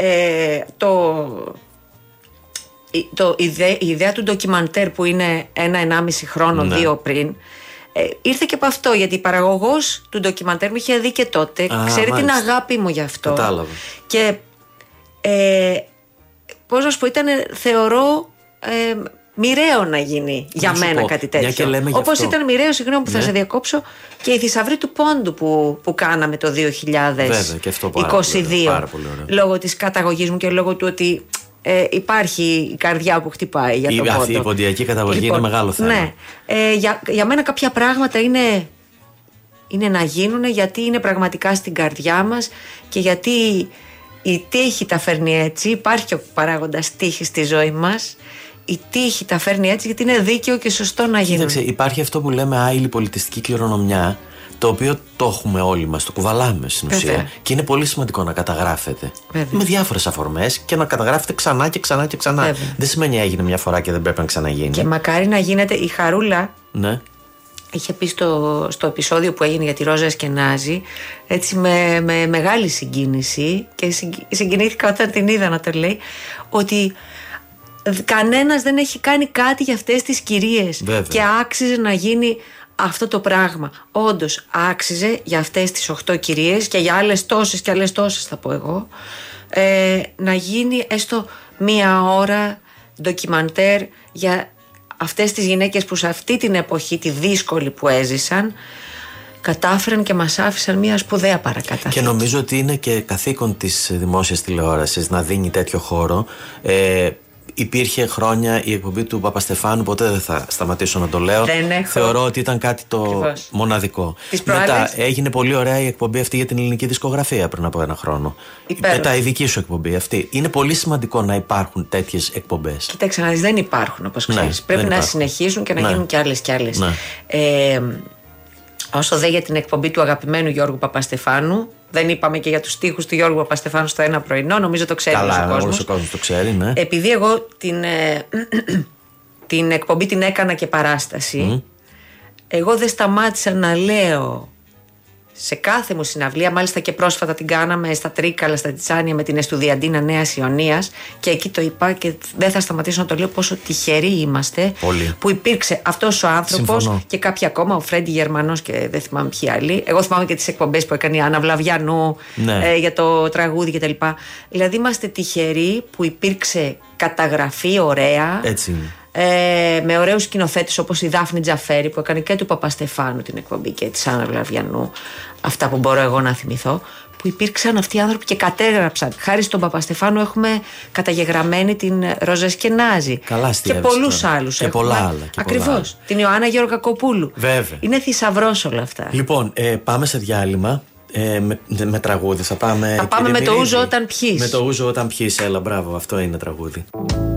η ιδέα του ντοκιμαντέρ που είναι 1-1,5 χρόνο, 2 πριν, ήρθε και από αυτό, γιατί η παραγωγός του ντοκιμαντέρ μου είχε δει και τότε. Ξέρει την αγάπη μου γι' αυτό. Κατάλαβα. Και πώς να σου πω, θεωρώ μοιραίο να γίνει για μένα κάτι τέτοιο. Όπως ήταν μοιραίο, συγγνώμη που θα σε διακόψω, και η Θησαυρή του Πόντου που κάναμε το 2022. Λόγω της καταγωγής μου και λόγω του ότι υπάρχει η καρδιά που χτυπάει για τον πόντο. Αυτή η ποντιακή καταγωγή είναι μεγάλο θέμα. Ναι. Για μένα κάποια πράγματα είναι να γίνουν, γιατί είναι πραγματικά στην καρδιά μας και γιατί η τύχη τα φέρνει έτσι. Υπάρχει και ο παράγοντας τύχη στη ζωή μας. Η τύχη τα φέρνει έτσι γιατί είναι δίκαιο και σωστό να γίνουν. Κοίταξε, υπάρχει αυτό που λέμε άειλη πολιτιστική κληρονομιά, το οποίο το έχουμε όλοι μας, το κουβαλάμε στην ουσία. Και είναι πολύ σημαντικό να καταγράφεται. Με διάφορες αφορμές και να καταγράφεται ξανά και ξανά και ξανά. Δεν σημαίνει έγινε μια φορά και δεν πρέπει να ξαναγίνει. Και μακάρι να γίνεται. Η Χαρούλα είχε πει στο επεισόδιο που έγινε για τη Ρόζα Εσκενάζη, έτσι με μεγάλη συγκίνηση, και συγκινήθηκα όταν την είδα να το λέει, ότι κανένας δεν έχει κάνει κάτι για αυτές τις κυρίες. Και άξιζε να γίνει αυτό το πράγμα. Όντως άξιζε για αυτές τις 8 κυρίες και για άλλες τόσες και άλλες τόσες, θα πω εγώ, να γίνει έστω μία ώρα ντοκιμαντέρ για αυτές τις γυναίκες που σε αυτή την εποχή, τη δύσκολη που έζησαν, κατάφεραν και μας άφησαν μια σπουδαία παρακαταθήκη. Και νομίζω ότι είναι και καθήκον της δημόσιας τηλεόρασης να δίνει τέτοιο χώρο. Υπήρχε χρόνια η εκπομπή του Παπαστεφάνου, ποτέ δεν θα σταματήσω να το λέω. Θεωρώ ότι ήταν κάτι το μοναδικό. Μετά έγινε πολύ ωραία η εκπομπή αυτή για την ελληνική δισκογραφία πριν από 1 χρόνο. Μετά η δική σου εκπομπή αυτή. Είναι πολύ σημαντικό να υπάρχουν τέτοιες εκπομπές. Κοίταξε να δεις, δεν υπάρχουν, όπως ξέρεις. Πρέπει να συνεχίσουν και να γίνουν κι άλλες κι άλλες. Όσο δε για την εκπομπή του αγαπημένου Γιώργου Παπαστεφάνου, δεν είπαμε και για τους στίχους του Γιώργου Παπαστεφάνου στο Ένα Πρωινό, νομίζω το ξέρει όλος ο κόσμος. Όλος ο κόσμος το ξέρει, ναι. Επειδή εγώ την εκπομπή την έκανα και παράσταση, εγώ δεν σταμάτησα να λέω σε κάθε μου συναυλία, μάλιστα και πρόσφατα την κάναμε στα Τρίκαλα, στα Τιτσάνια με την Εστουδιαντίνα Νέας Ιωνίας, και εκεί το είπα και δεν θα σταματήσω να το λέω πόσο τυχεροί είμαστε που υπήρξε αυτός ο άνθρωπος. Συμφωνώ. Και κάποιοι ακόμα, ο Φρέντι Γερμανός και δεν θυμάμαι ποιοι άλλοι. Εγώ θυμάμαι και τις εκπομπές που έκανε η Άννα Βλαβιανού για το τραγούδι κτλ. Δηλαδή είμαστε τυχεροί που υπήρξε καταγραφή ωραία. Έτσι. Με ωραίους σκηνοθέτες όπως η Δάφνη Τζαφέρη που έκανε και του Παπαστεφάνου την εκπομπή και της Άννα Βλαβιανού, αυτά που μπορώ εγώ να θυμηθώ, που υπήρξαν αυτοί οι άνθρωποι και κατέγραψαν. Χάρη στον Παπαστεφάνου έχουμε καταγεγραμμένη την Ρόζα Εσκενάζη. Και πολλούς άλλους. Και πολλά άλλα. Ακριβώς. Την Ιωάννα Γεωργακοπούλου. Βέβαια. Είναι θησαυρός όλα αυτά. Λοιπόν, πάμε σε διάλειμμα. Με τραγούδι. Θα πάμε με το ούζο όταν πιείς. Με το ούζο όταν πιείς, έλα, μπράβο, αυτό είναι τραγούδι.